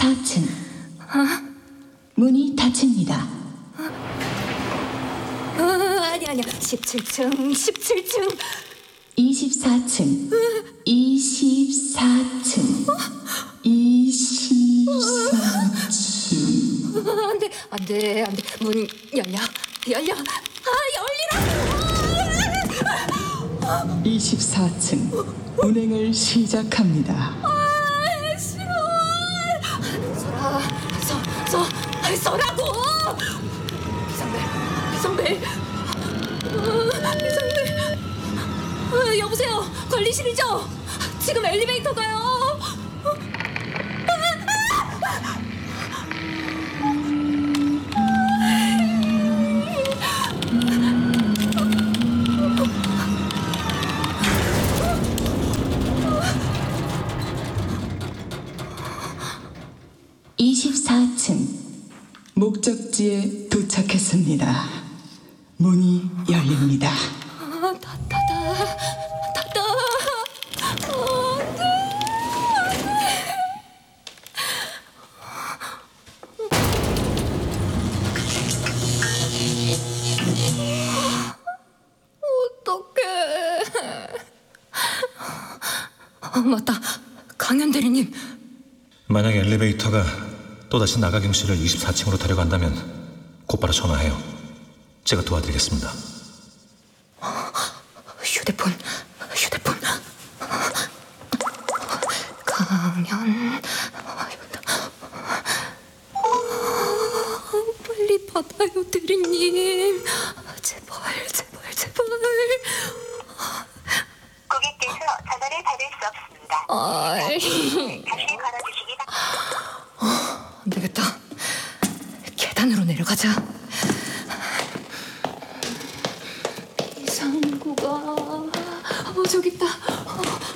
24층. 문이 닫힙니다. 아니야. 17층. 24층. 24층. 24층. 안 돼. 문 열려. 열리라고. 24층. 운행을 시작합니다. 싫어. 서라고. 이성벨. 여보세요. 관리실이죠? 지금 엘리베이터 가요. 목적지에 도착했습니다. 문이 열립니다. 닫아. 어떡해. 맞다. 강현 대리님. 만약에 엘리베이터가 또다시 나가경 씨를 24층으로 데려간다면 곧바로 전화해요. 제가 도와드리겠습니다. 휴대폰. 강현. 빨리 받아요, 대리님. 제발. 고객께서 전화를 받을 수 없습니다. 다시 걸어주시기 바랍니다. 안 되겠다. 계단으로 내려가자. 이상구가 저기 있다.